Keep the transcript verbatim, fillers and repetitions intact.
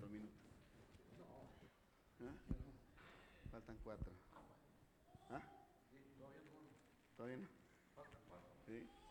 ¿Cuántos minutos? ¿Ah? Faltan cuatro. ¿Ah? ¿Todavía no? ¿Sí?